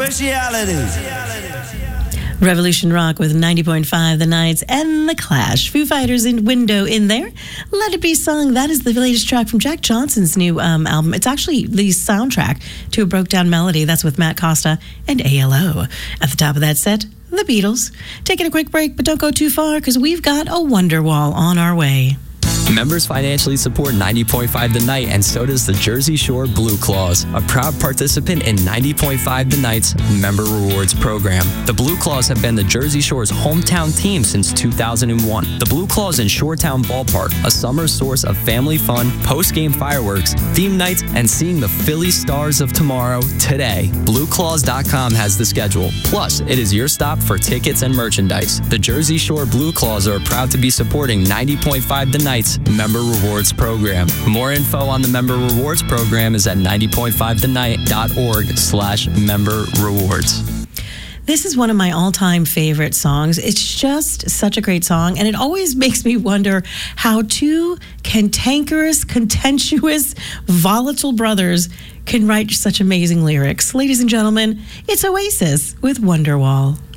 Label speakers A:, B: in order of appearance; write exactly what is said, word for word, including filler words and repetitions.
A: speciality.
B: Revolution Rock with ninety point five The Nights and The Clash. Foo Fighters in Window in there. Let It Be Sung. That is the latest track from Jack Johnson's new um, album. It's actually the soundtrack to A Broke Down Melody. That's with Matt Costa and A L O. At the top of that set, The Beatles. Taking a quick break, but don't go too far because we've got a Wonderwall on our way.
C: Members financially support ninety point five The Night, and so does the Jersey Shore Blue Claws, a proud participant in ninety point five The Night's Member Rewards program. The Blue Claws have been the Jersey Shore's hometown team since two thousand one. The Blue Claws in Shoretown Ballpark, a summer source of family fun, post-game fireworks, theme nights, and seeing the Philly Stars of tomorrow today. Blue Claws dot com has the schedule. Plus, it is your stop for tickets and merchandise. The Jersey Shore Blue Claws are proud to be supporting ninety point five The Night's Member Rewards program. More info on the Member Rewards program is at ninety point five the night dot org slash member rewards.
B: This is one of my all-time favorite songs. It's just such a great song, and it always makes me wonder how two cantankerous, contentious, volatile brothers can write such amazing lyrics. Ladies and gentlemen, it's Oasis with Wonderwall.